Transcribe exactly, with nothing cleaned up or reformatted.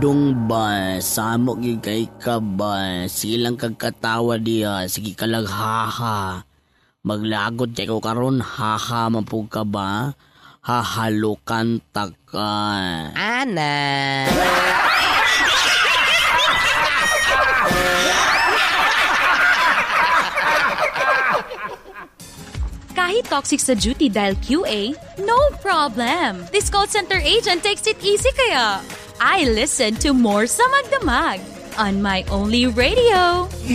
Dong ba, samo gyud kay ka ba, silang kagkatawa diya, sige ka lang haha. Maglagot kay ko karon haha mapug ka ba, hahalukan ta ka. Ana. Kahit toxic sa duty dahil Q A, no problem. This call center agent takes it easy kaya. I listen to more sa Magdamag on my only radio.